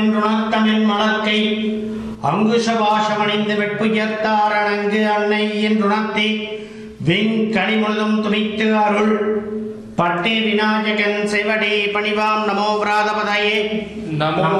என்றுணர்த்தமென் மலர்க்கை அங்குஷபாஷமணிந்து வெட்புயர்த்தாரணங்கு அன்னை என்றுணர்த்தி வெண்கணி முழுதும் துணித்து அருள் பட்டே விநாயகன் செவடே பணிவாம் நமோ விராதபதையே நமோ